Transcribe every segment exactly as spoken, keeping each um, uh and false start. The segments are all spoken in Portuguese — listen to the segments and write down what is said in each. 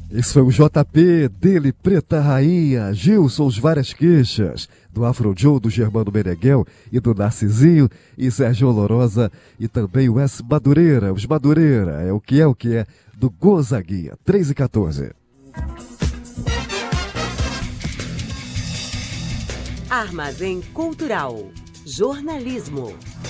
Esse foi o J P, dele Preta Rainha, Gilson, os Várias Queixas, do Afro Joe, do Germano Meneghel e do Narcisinho, e Sérgio Olorosa, e também o S. Madureira, os Madureira, é o que é o que é, do Gonzaguinha, três e quatorze. Armazém Cultural, jornalismo.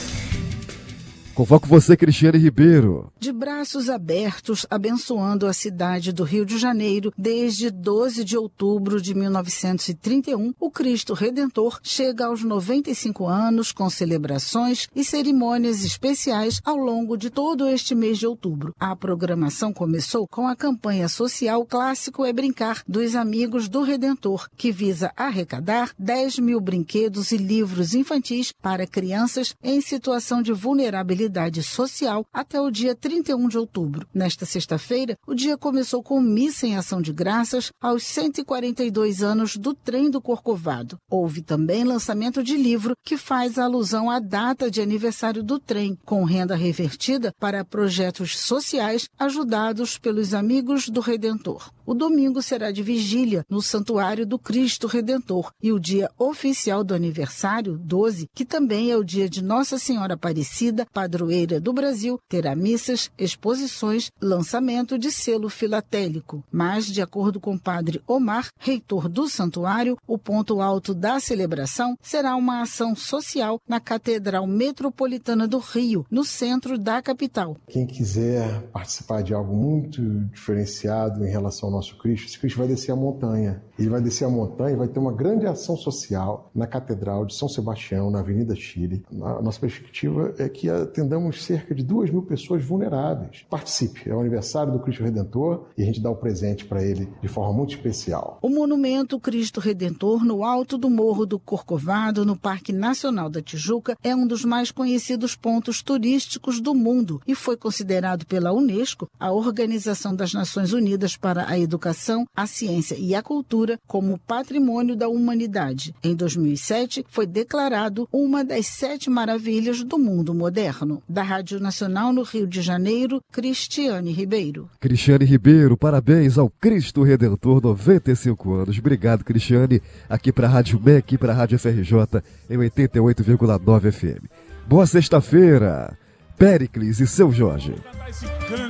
Convoco você, Cristiane Ribeiro. De braços abertos, abençoando a cidade do Rio de Janeiro, desde doze de outubro de mil novecentos e trinta e um, o Cristo Redentor chega aos noventa e cinco anos com celebrações e cerimônias especiais ao longo de todo este mês de outubro. A programação começou com a campanha social Clássico é Brincar dos Amigos do Redentor, que visa arrecadar dez mil brinquedos e livros infantis para crianças em situação de vulnerabilidade social até o dia trinta e um de outubro. Nesta sexta-feira, o dia começou com missa em ação de graças aos cento e quarenta e dois anos do trem do Corcovado. Houve também lançamento de livro que faz alusão à data de aniversário do trem, com renda revertida para projetos sociais ajudados pelos Amigos do Redentor. O domingo será de vigília no Santuário do Cristo Redentor e o dia oficial do aniversário, doze, que também é o dia de Nossa Senhora Aparecida, padroeira do Brasil, terá missas, exposições, lançamento de selo filatélico. Mas, de acordo com o padre Omar, reitor do santuário, o ponto alto da celebração será uma ação social na Catedral Metropolitana do Rio, no centro da capital. Quem quiser participar de algo muito diferenciado em relação ao nosso Cristo, esse Cristo vai descer a montanha. Ele vai descer a montanha e vai ter uma grande ação social na Catedral de São Sebastião, na Avenida Chile. A nossa perspectiva é que atendamos cerca de duas mil pessoas vulneráveis. Participe, é o aniversário do Cristo Redentor e a gente dá o presente para ele de forma muito especial. O monumento Cristo Redentor, no alto do Morro do Corcovado, no Parque Nacional da Tijuca, é um dos mais conhecidos pontos turísticos do mundo e foi considerado pela Unesco, a Organização das Nações Unidas para a Educação, a Ciência e a Cultura, como Patrimônio da Humanidade. Em dois mil e sete, foi declarado uma das sete maravilhas do mundo moderno. Da Rádio Nacional no Rio de Janeiro, Cristiane Ribeiro. Cristiane Ribeiro, parabéns ao Cristo Redentor, noventa e cinco anos. Obrigado, Cristiane, aqui para a Rádio M E C, aqui para a Rádio F R J, em oitenta e oito vírgula nove F M. Boa sexta-feira, Péricles e seu Jorge.